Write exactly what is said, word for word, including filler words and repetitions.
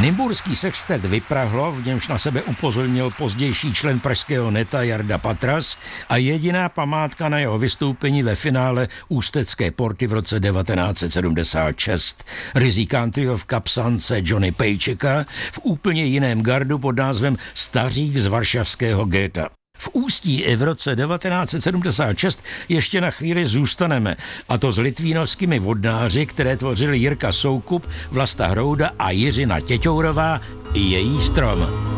Nymburský sextet vyprahlo, v němž na sebe upozornil pozdější člen pražského neta Jarda Patras a jediná památka na jeho vystoupení ve finále Ústecké porty v roce devatenáct set sedmdesát šest. Rizikantio v kapsance Johnny Pejčeka v úplně jiném gardu pod názvem Stařík z varšavského géta. V Ústí i v roce devatenáct set sedmdesát šest ještě na chvíli zůstaneme, a to s litvínovskými vodnáři, které tvořili Jirka Soukup, Vlasta Hrouda a Jiřina Těťourová i její strom.